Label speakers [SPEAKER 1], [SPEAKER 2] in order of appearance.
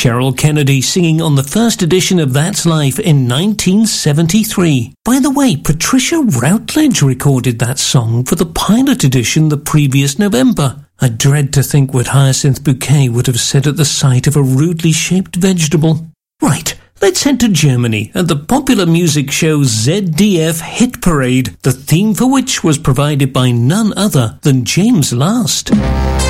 [SPEAKER 1] Cheryl Kennedy singing on the first edition of That's Life in 1973. By the way, Patricia Routledge recorded that song for the pilot edition the previous November. I dread to think what Hyacinth Bouquet would have said at the sight of a rudely shaped vegetable. Right, let's head to Germany and the popular music show ZDF Hit Parade, the theme for which was provided by none other than James Last.